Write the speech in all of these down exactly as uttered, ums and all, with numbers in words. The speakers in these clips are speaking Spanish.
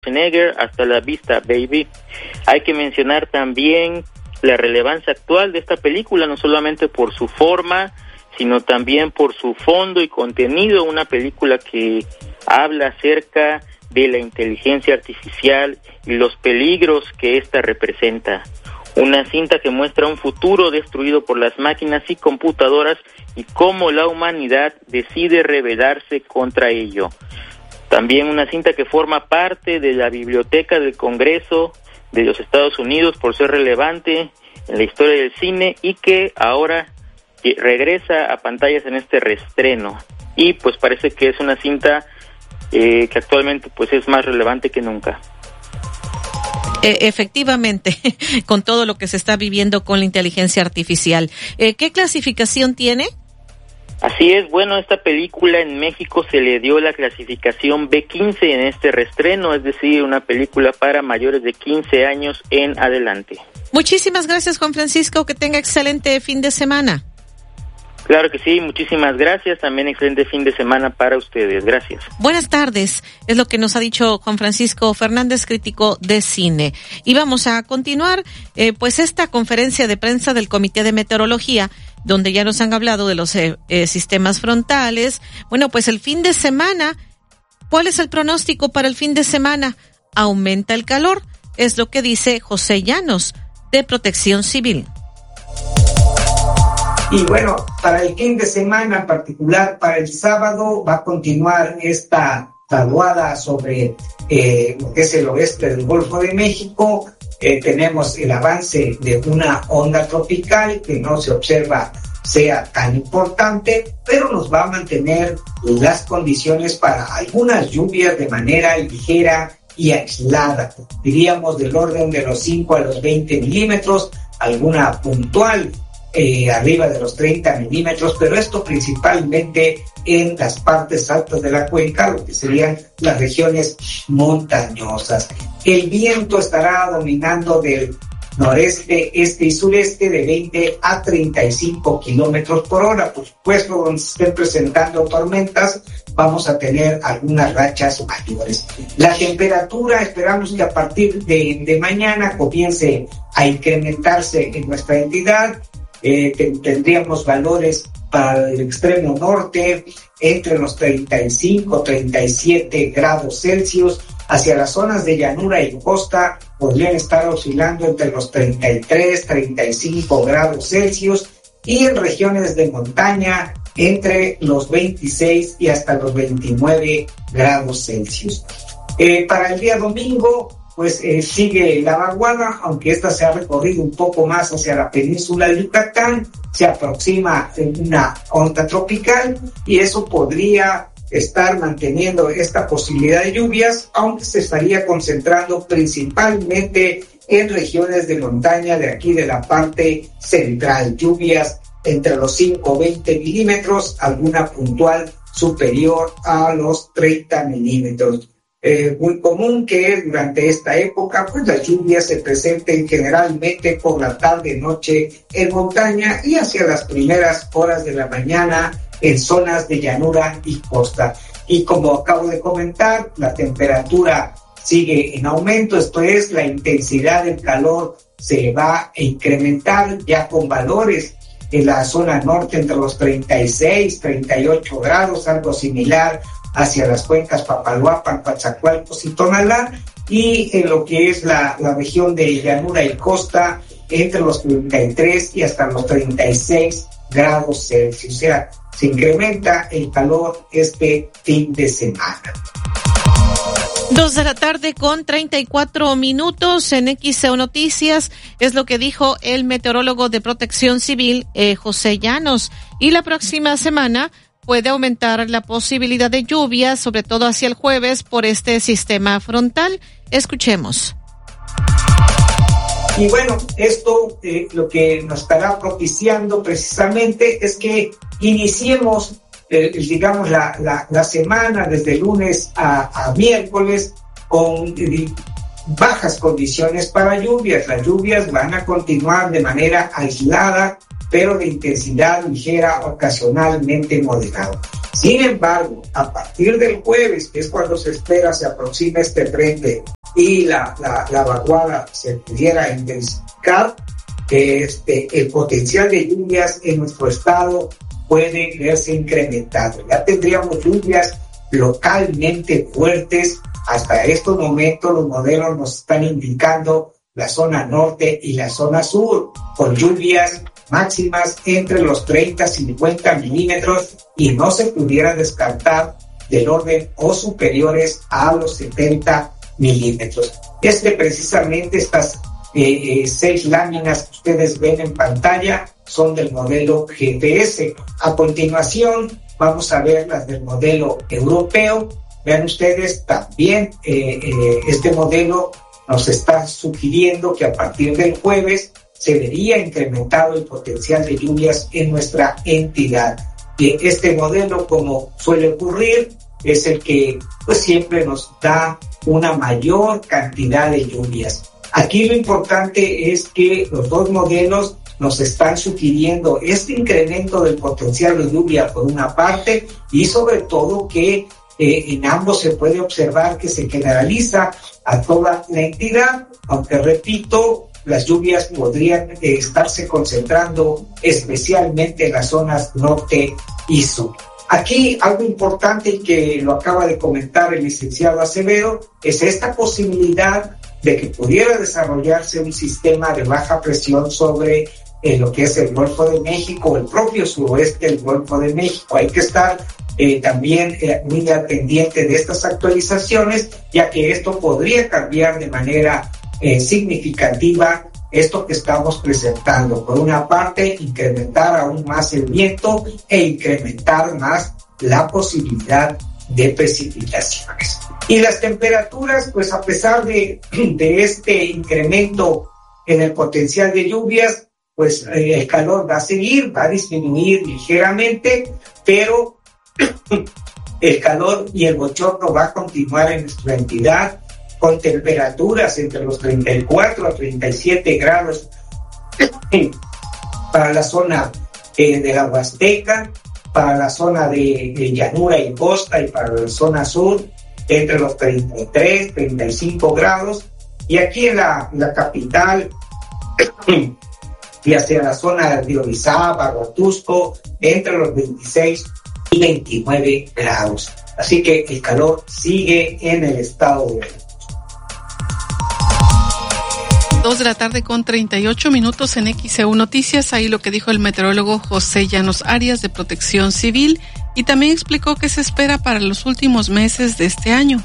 Schwarzenegger, Hasta la Vista, Baby. Hay que mencionar también la relevancia actual de esta película, no solamente por su forma, sino también por su fondo y contenido, una película que habla acerca de la inteligencia artificial y los peligros que ésta representa. Una cinta que muestra un futuro destruido por las máquinas y computadoras y cómo la humanidad decide rebelarse contra ello. También una cinta que forma parte de la biblioteca del Congreso de los Estados Unidos por ser relevante en la historia del cine y que ahora regresa a pantallas en este reestreno. Y pues parece que es una cinta eh, que actualmente pues es más relevante que nunca. Eh, efectivamente, con todo lo que se está viviendo con la inteligencia artificial. Eh, ¿Qué clasificación tiene? Así es, bueno, esta película en México se le dio la clasificación B quince en este reestreno, es decir, una película para mayores de quince años en adelante. Muchísimas gracias, Juan Francisco, que tenga excelente fin de semana. Claro que sí, muchísimas gracias, también excelente fin de semana para ustedes, gracias. Buenas tardes, es lo que nos ha dicho Juan Francisco Fernández, crítico de cine. Y vamos a continuar, eh, pues esta conferencia de prensa del Comité de Meteorología, donde ya nos han hablado de los eh, eh, sistemas frontales. Bueno, pues el fin de semana, ¿cuál es el pronóstico para el fin de semana? Aumenta el calor, es lo que dice José Llanos, de Protección Civil. Y bueno, para el fin de semana, en particular para el sábado, va a continuar esta vaguada sobre eh, lo que es el oeste del Golfo de México. Eh, tenemos el avance de una onda tropical que no se observa sea tan importante, pero nos va a mantener las condiciones para algunas lluvias de manera ligera y aislada. Diríamos del orden de los cinco a los veinte milímetros, alguna puntual Eh, arriba de los treinta milímetros, pero esto principalmente en las partes altas de la cuenca, lo que serían las regiones montañosas. El viento estará dominando del noreste, este y sureste de veinte a treinta y cinco kilómetros por hora. Por supuesto, donde se estén presentando tormentas, vamos a tener algunas rachas mayores. La temperatura, esperamos que a partir de, de mañana comience a incrementarse en nuestra entidad. Eh, tendríamos valores para el extremo norte entre los treinta y cinco, treinta y siete grados Celsius. Hacia las zonas de llanura y costa podrían estar oscilando entre los treinta y tres, treinta y cinco grados Celsius, y en regiones de montaña entre los veintiséis y hasta los veintinueve grados Celsius. Eh, para el día domingo, pues eh, sigue la vaguada, aunque esta se ha recorrido un poco más hacia la península de Yucatán, se aproxima una onda tropical y eso podría estar manteniendo esta posibilidad de lluvias, aunque se estaría concentrando principalmente en regiones de montaña de aquí de la parte central. Lluvias entre los cinco a veinte milímetros, alguna puntual superior a los treinta milímetros. Eh, muy común que durante esta época pues las lluvias se presenten generalmente por la tarde noche en montaña y hacia las primeras horas de la mañana en zonas de llanura y costa. Y como acabo de comentar, la temperatura sigue en aumento, esto es, la intensidad del calor se va a incrementar ya con valores en la zona norte entre los treinta y seis, treinta y ocho grados, algo similar hacia las cuencas Papaloapan, Coatzacoalcos y Tonalá, y en lo que es la, la región de llanura y costa entre los treinta y tres y hasta los treinta y seis grados Celsius. O sea, se incrementa el calor este fin de semana. Dos de la tarde con treinta y cuatro minutos en X E U Noticias, es lo que dijo el meteorólogo de Protección Civil, eh, José Llanos. Y la próxima semana puede aumentar la posibilidad de lluvias, sobre todo hacia el jueves, por este sistema frontal. Escuchemos. Y bueno, esto eh, lo que nos estará propiciando precisamente es que iniciemos, eh, digamos, la, la, la semana desde lunes a, a miércoles con eh, bajas condiciones para lluvias. Las lluvias van a continuar de manera aislada, pero de intensidad ligera, ocasionalmente moderada. Sin embargo, a partir del jueves, que es cuando se espera se aproxima este frente y la, la, la vaguada se pudiera intensificar, este, el potencial de lluvias en nuestro estado puede verse incrementado. Ya tendríamos lluvias localmente fuertes. Hasta estos momentos los modelos nos están indicando la zona norte y la zona sur, con lluvias máximas entre los treinta a cincuenta milímetros, y no se pudiera descartar del orden o superiores a los setenta milímetros. Este precisamente estas eh, eh, seis láminas que ustedes ven en pantalla son del modelo G P S. A continuación vamos a ver las del modelo europeo. Vean ustedes también eh, eh, este modelo nos está sugiriendo que a partir del jueves se vería incrementado el potencial de lluvias en nuestra entidad. Y este modelo, como suele ocurrir, es el que pues siempre nos da una mayor cantidad de lluvias. Aquí lo importante es que los dos modelos nos están sugiriendo este incremento del potencial de lluvia por una parte, y sobre todo que eh, en ambos se puede observar que se generaliza a toda la entidad, aunque repito, las lluvias podrían eh, estarse concentrando especialmente en las zonas norte y sur. Aquí algo importante que lo acaba de comentar el licenciado Acevedo es esta posibilidad de que pudiera desarrollarse un sistema de baja presión sobre eh, lo que es el Golfo de México, el propio suroeste del Golfo de México. Hay que estar eh, también eh, muy pendiente de estas actualizaciones, ya que esto podría cambiar de manera eh, significativa esto que estamos presentando. Por una parte, incrementar aún más el viento e incrementar más la posibilidad de precipitaciones. Y las temperaturas, pues a pesar de, de este incremento en el potencial de lluvias, pues eh, el calor va a seguir, va a disminuir ligeramente, pero el calor y el bochorno va a continuar en nuestra entidad, con temperaturas entre los treinta y cuatro a treinta y siete grados para la zona eh, de la Huasteca, para la zona de, de llanura y costa, y para la zona sur entre los treinta y tres, treinta y cinco grados, y aquí en la, la capital y hacia la zona de Orizaba, Huatusco, entre los veintiséis y veintinueve grados. Así que el calor sigue en el estado de Veracruz. Dos de la tarde con treinta y ocho minutos en X E U Noticias. Ahí lo que dijo el meteorólogo José Llanos Arias de Protección Civil, y también explicó qué se espera para los últimos meses de este año.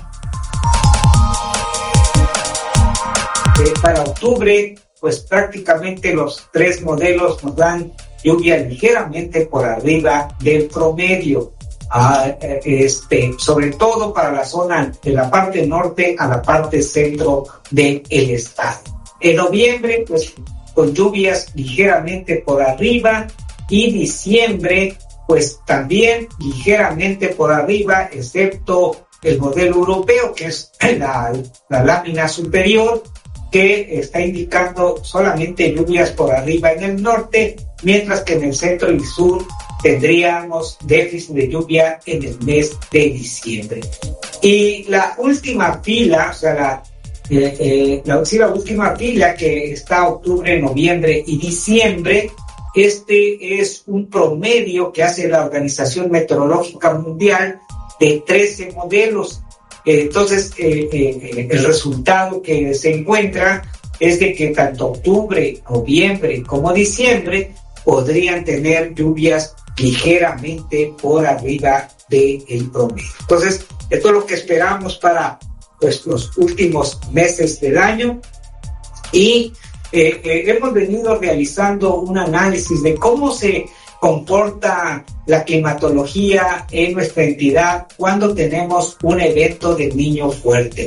Eh, para octubre, pues prácticamente los tres modelos nos dan lluvia ligeramente por arriba del promedio. Ah, este, sobre todo para la zona de la parte norte a la parte centro del estado. En noviembre, pues con lluvias ligeramente por arriba, y diciembre, pues también ligeramente por arriba, excepto el modelo europeo, que es la, la lámina superior, que está indicando solamente lluvias por arriba en el norte, mientras que en el centro y sur tendríamos déficit de lluvia en el mes de diciembre. Y la última fila, o sea, la Eh, eh, la, sí, la última fila, que está octubre, noviembre y diciembre, este es un promedio que hace la Organización Meteorológica Mundial de trece modelos. Eh, entonces, eh, eh, el resultado que se encuentra es de que tanto octubre, noviembre como diciembre podrían tener lluvias ligeramente por arriba del promedio. Entonces, esto es lo que esperamos para pues los últimos meses del año, y eh, eh, hemos venido realizando un análisis de cómo se comporta la climatología en nuestra entidad cuando tenemos un evento del Niño fuerte.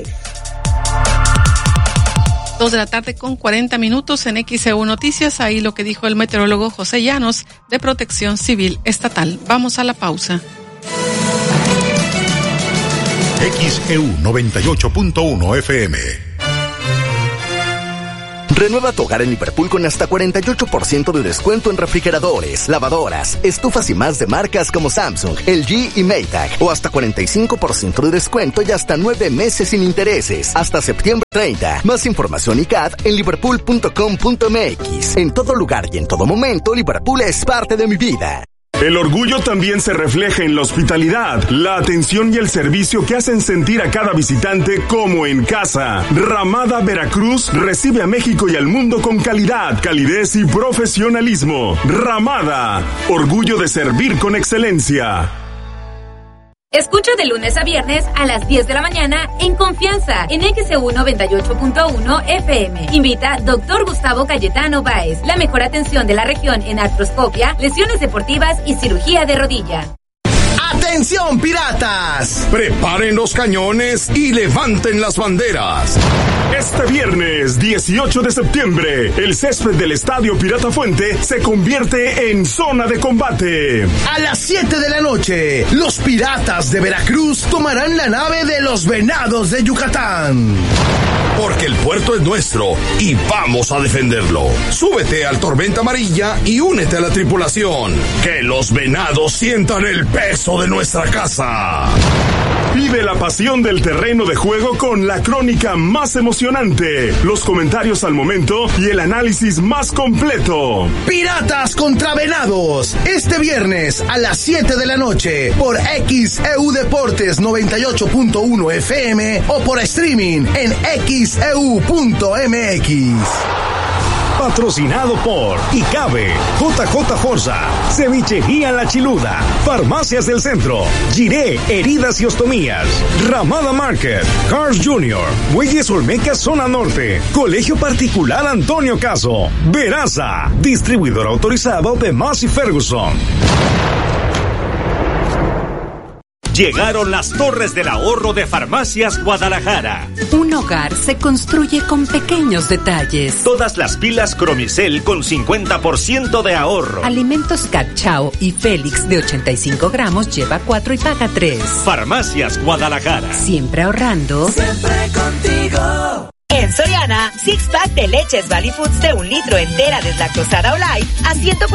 Dos de la tarde con cuarenta minutos en X E U Noticias. Ahí lo que dijo el meteorólogo José Llanos de Protección Civil Estatal. Vamos a la pausa. X E U noventa y ocho punto uno F M. Renueva tu hogar en Liverpool con hasta cuarenta y ocho por ciento de descuento en refrigeradores, lavadoras, estufas y más de marcas como Samsung, L G y Maytag. O hasta cuarenta y cinco por ciento de descuento y hasta nueve meses sin intereses. Hasta septiembre treinta. Más información y C A D en liverpool punto com punto m x. En todo lugar y en todo momento, Liverpool es parte de mi vida. El orgullo también se refleja en la hospitalidad, la atención y el servicio que hacen sentir a cada visitante como en casa. Ramada Veracruz recibe a México y al mundo con calidad, calidez y profesionalismo. Ramada, orgullo de servir con excelencia. Escucha de lunes a viernes a las diez de la mañana en Confianza en X E U noventa y ocho punto uno F M. Invita doctor Gustavo Cayetano Báez. La mejor atención de la región en artroscopia, lesiones deportivas y cirugía de rodilla. ¡Atención, piratas! Preparen los cañones y levanten las banderas. Este viernes dieciocho de septiembre, el césped del Estadio Pirata Fuente se convierte en zona de combate. A las siete de la noche, los piratas de Veracruz tomarán la nave de los Venados de Yucatán. Porque el puerto es nuestro y vamos a defenderlo. Súbete al Tormenta Amarilla y únete a la tripulación. Que los Venados sientan el peso de nuestra casa. Vive la pasión del terreno de juego con la crónica más emocionante, los comentarios al momento y el análisis más completo. Piratas contra Venados, este viernes a las siete de la noche por X E U Deportes noventa y ocho punto uno F M o por streaming en x e u punto m x. Patrocinado por ICABE, J J Forza, Cevichería La Chiluda, Farmacias del Centro, Giré, Heridas y Ostomías, Ramada Market, Cars Junior, Muelles Olmeca Zona Norte, Colegio Particular Antonio Caso, Veraza, distribuidor autorizado de Massey Ferguson. Llegaron las Torres del Ahorro de Farmacias Guadalajara. Un hogar se construye con pequeños detalles. Todas las pilas Cromicel con cincuenta por ciento de ahorro. Alimentos Cachao y Félix de ochenta y cinco gramos lleva cuatro y paga tres. Farmacias Guadalajara. Siempre ahorrando. Siempre contigo. En Soriana, six pack de leches Valley Foods de un litro entera deslactosada o light a ciento